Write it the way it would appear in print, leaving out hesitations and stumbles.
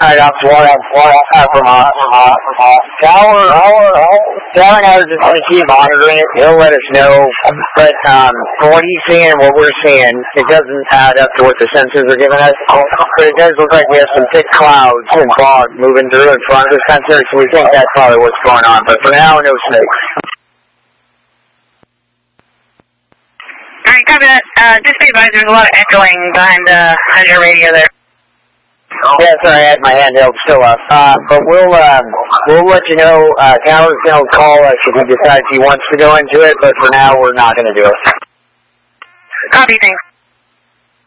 Alright, I'm from Tower. Tower and I are just going to keep monitoring it. He'll let us know. But from what he's seeing and what we're seeing, it doesn't add up to what the sensors are giving us. But it does look like we have some thick clouds and fog moving through in front of the sensor, so we think that's probably what's going on. But for now, no snakes. Alright, copy that. Just be advised, there's a lot of echoing behind your radio there. Yeah, sorry, I had my handheld still up. But we'll let you know. Tower's going to call us if he decides he wants to go into it, but for now, we're not going to do it. Copy, thanks.